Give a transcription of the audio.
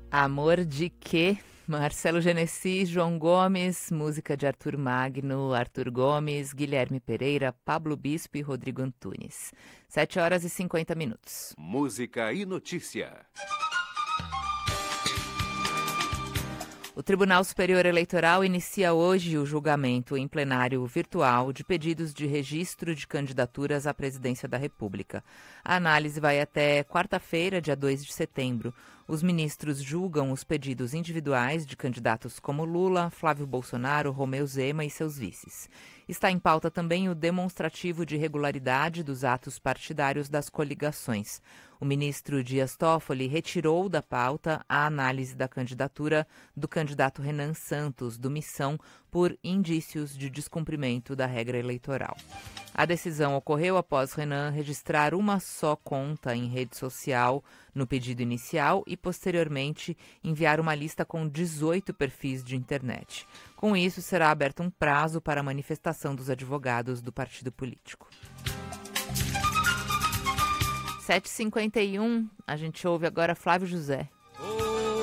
Amor de quê? Marcelo Genesi, João Gomes, música de Arthur Magno, Arthur Gomes, Guilherme Pereira, Pablo Bispo e Rodrigo Antunes. 7h50. Música e notícia. O Tribunal Superior Eleitoral inicia hoje o julgamento em plenário virtual de pedidos de registro de candidaturas à presidência da República. A análise vai até quarta-feira, dia 2 de setembro. Os ministros julgam os pedidos individuais de candidatos como Lula, Flávio Bolsonaro, Romeu Zema e seus vices. Está em pauta também o demonstrativo de regularidade dos atos partidários das coligações. O ministro Dias Toffoli retirou da pauta a análise da candidatura do candidato Renan Santos, do Missão, por indícios de descumprimento da regra eleitoral. A decisão ocorreu após Renan registrar uma só conta em rede social no pedido inicial e, posteriormente, enviar uma lista com 18 perfis de internet. Com isso, será aberto um prazo para a manifestação dos advogados do partido político. 7h51, a gente ouve agora Flávio José.